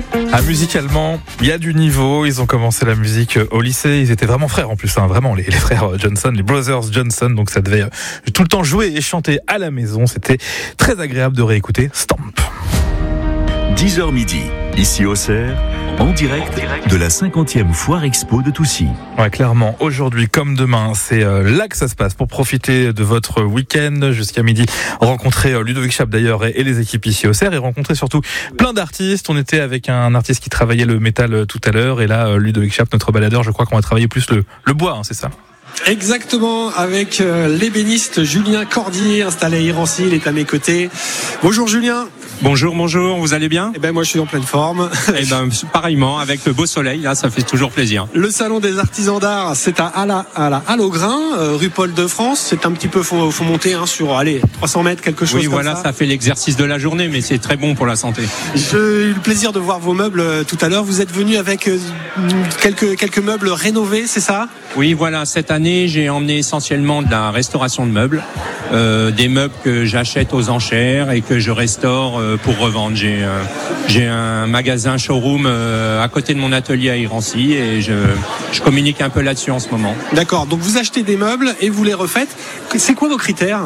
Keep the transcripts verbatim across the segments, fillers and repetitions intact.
Ah, musicalement, il y a du niveau. Ils ont commencé la musique au lycée. Ils étaient vraiment frères en plus, hein, vraiment les, les frères Johnson, les Brothers Johnson. Donc ça devait tout le temps jouer et chanter à la maison. C'était très agréable de réécouter Stamp. dix heures midi, ici au Cerf, en direct de la cinquantième Foire Expo de Toucy. Ouais, clairement, aujourd'hui comme demain, c'est euh, là que ça se passe pour profiter de votre week-end jusqu'à midi. Rencontrer euh, Ludovic Chape d'ailleurs et, et les équipes ici au Cerf et rencontrer surtout plein d'artistes. On était avec un artiste qui travaillait le métal euh, tout à l'heure et là, euh, Ludovic Chape, notre baladeur, je crois qu'on va travailler plus le, le bois, hein, c'est ça? Exactement, avec euh, l'ébéniste Julien Cordier, installé à Irancy, il est à mes côtés. Bonjour Julien. Bonjour, bonjour, vous allez bien? Eh ben moi je suis en pleine forme. Eh ben pareillement, avec le beau soleil, là ça fait toujours plaisir. Le salon des artisans d'art, c'est à Ala, à la Halle au Grain, euh, rue Paul de France. C'est un petit peu, faut, faut monter hein, sur, allez, trois cents mètres, quelque chose oui, comme voilà, ça. ça fait l'exercice de la journée, mais c'est très bon pour la santé. J'ai eu le plaisir de voir vos meubles euh, tout à l'heure. Vous êtes venu avec euh, quelques, quelques meubles rénovés, c'est ça? Oui, voilà, cette année j'ai emmené essentiellement de la restauration de meubles, euh, des meubles que j'achète aux enchères et que je restaure euh, pour revendre. J'ai, euh, j'ai un magasin showroom euh, à côté de mon atelier à Irancy et je, je communique un peu là-dessus en ce moment. D'accord, donc vous achetez des meubles et vous les refaites. C'est quoi vos critères?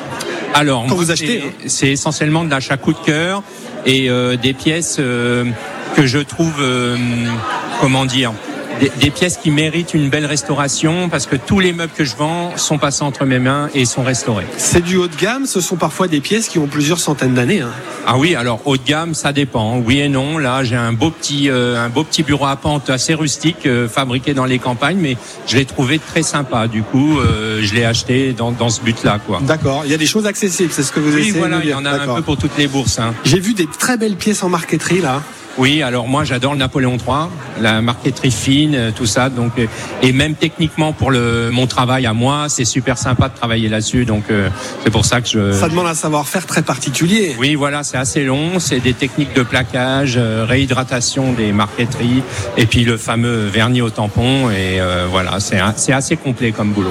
Alors, quand moi, vous achetez, c'est, hein. c'est essentiellement de l'achat coup de cœur et euh, des pièces euh, que je trouve, euh, comment dire, Des, des pièces qui méritent une belle restauration parce que tous les meubles que je vends sont passés entre mes mains et sont restaurés. C'est du haut de gamme, ce sont parfois des pièces qui ont plusieurs centaines d'années. Hein. Ah oui, alors haut de gamme, ça dépend. Oui et non. Là, j'ai un beau petit, euh, un beau petit bureau à pente assez rustique, euh, fabriqué dans les campagnes, mais je l'ai trouvé très sympa. Du coup, euh, je l'ai acheté dans, dans ce but-là, quoi. D'accord. Il y a des choses accessibles, c'est ce que vous oui, essayez voilà, de nous dire. Il y en a D'accord. un peu pour toutes les bourses. Hein. J'ai vu des très belles pièces en marqueterie là. Oui, alors moi j'adore le Napoléon trois, la marqueterie fine, tout ça. Donc et même techniquement pour le mon travail à moi, c'est super sympa de travailler là-dessus. Donc euh, c'est pour ça que je. Ça demande un savoir-faire très particulier. Oui, voilà, c'est assez long. C'est des techniques de plaquage, euh, réhydratation des marqueteries, et puis le fameux vernis au tampon. Et euh, voilà, c'est un, c'est assez complet comme boulot.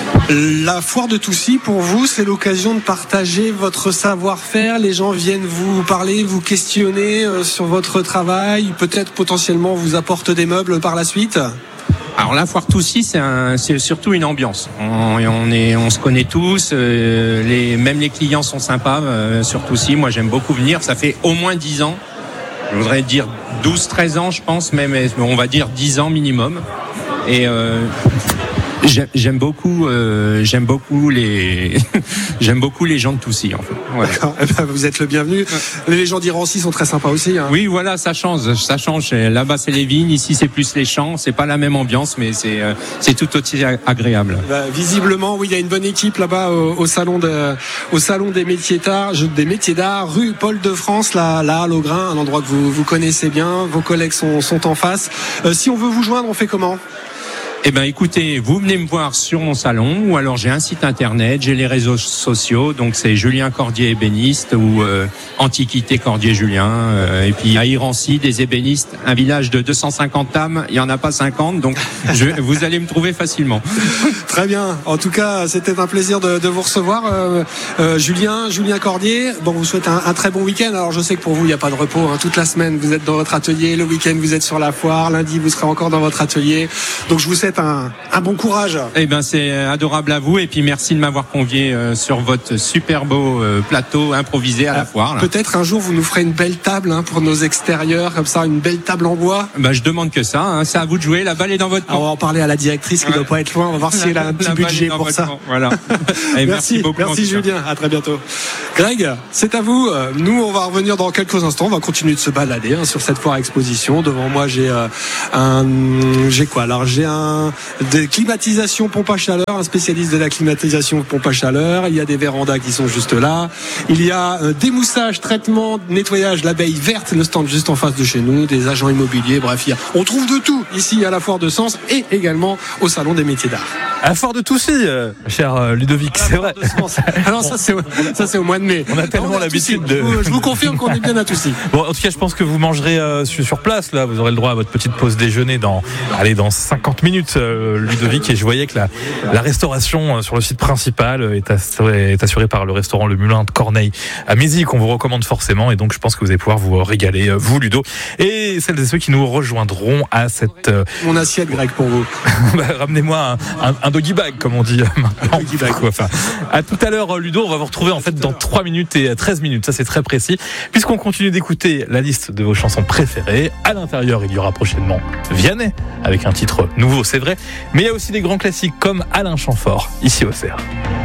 La foire de Toucy, pour vous, c'est l'occasion de partager votre savoir-faire. Les gens viennent vous parler, vous questionner euh, sur votre travail, peut-être potentiellement vous apportent des meubles par la suite. Alors la foire Toucy, c'est, un, c'est surtout une ambiance. On, on, est, on se connaît tous, euh, les, même les clients sont sympas euh, sur Toucy. Moi, j'aime beaucoup venir. Ça fait au moins dix ans. Je voudrais dire douze treize ans, je pense, même on va dire dix ans minimum. Et euh, J'aime, j'aime beaucoup, euh, j'aime beaucoup les, j'aime beaucoup les gens de Toucy en fait. Voilà. D'accord. Eh ben, vous êtes le bienvenu. Les gens d'Irancy sont très sympas aussi. Hein. Oui, voilà, ça change, ça change. Là-bas c'est les vignes, ici c'est plus les champs. C'est pas la même ambiance, mais c'est, euh, c'est tout aussi agréable. Bah, visiblement, oui, il y a une bonne équipe là-bas au, au salon de, au salon des métiers d'art, des métiers d'art, rue Paul de France, la, la Halle au Grain, un endroit que vous, vous connaissez bien. Vos collègues sont, sont en face. Euh, si on veut vous joindre, on fait comment? Eh ben, écoutez, vous venez me voir sur mon salon, ou alors j'ai un site internet, j'ai les réseaux sociaux, donc c'est Julien Cordier ébéniste ou euh, Antiquité Cordier Julien. Euh, et puis à Irancy, des ébénistes, un village de deux cent cinquante âmes, il y en a pas cinquante, donc je, vous allez me trouver facilement. Très bien. En tout cas, c'était un plaisir de, de vous recevoir, euh, euh, Julien, Julien Cordier. Bon, vous souhaite un, un très bon week-end. Alors, je sais que pour vous, il n'y a pas de repos. Hein. Toute la semaine, vous êtes dans votre atelier. Le week-end, vous êtes sur la foire. Lundi, vous serez encore dans votre atelier. Donc, je vous souhaite Un, un bon courage. Eh ben c'est adorable à vous et puis merci de m'avoir convié euh, sur votre super beau euh, plateau improvisé à la foire. Là. Peut-être un jour vous nous ferez une belle table hein, pour nos extérieurs, comme ça, une belle table en bois. Ben je demande que ça, hein, c'est à vous de jouer, la balle est dans votre camp. On va en parler à la directrice qui ne ouais. doit pas être loin, on va voir si elle a un petit budget pour ça. Camp. Voilà. merci, merci beaucoup. Merci Julien, à très bientôt. Greg, c'est à vous. Nous on va revenir dans quelques instants, on va continuer de se balader hein, sur cette foire exposition. Devant moi j'ai euh, un j'ai quoi Alors j'ai un des climatisations pompe à chaleur, un spécialiste de la climatisation pompe à chaleur. Il y a des vérandas qui sont juste là. Il y a euh, démoussage, traitement, nettoyage, l'abeille verte, le stand juste en face de chez nous, des agents immobiliers. Bref, il y a, on trouve de tout ici à la foire de Sens et également au salon des métiers d'art. À Fort-de-Toucy, euh, cher euh, Ludovic, c'est vrai. Alors ça c'est ça c'est au mois de mai. On a tellement l'habitude de. Je vous, je vous confirme qu'on est bien à Toucy. Bon, en tout cas, je pense que vous mangerez euh, sur, sur place. Là, vous aurez le droit à votre petite pause déjeuner dans, allez, dans cinquante minutes, euh, Ludovic. Et je voyais que la, la restauration euh, sur le site principal est assurée, est assurée par le restaurant Le Moulin de Corneille à Mézy, qu'on vous recommande forcément. Et donc, je pense que vous allez pouvoir vous régaler, euh, vous, Ludo, et celles et ceux qui nous rejoindront à cette. Euh... Mon assiette, Greg, pour vous. bah, ramenez-moi un, un, un doggy bag, comme on dit maintenant. Doggy bag. Enfin, à tout à l'heure, Ludo. On va vous retrouver en fait dans trois minutes et treize minutes. Ça, c'est très précis, puisqu'on continue d'écouter la liste de vos chansons préférées. À l'intérieur, il y aura prochainement Vianney avec un titre nouveau, c'est vrai, mais il y a aussi des grands classiques comme Alain Chamfort ici au C E R.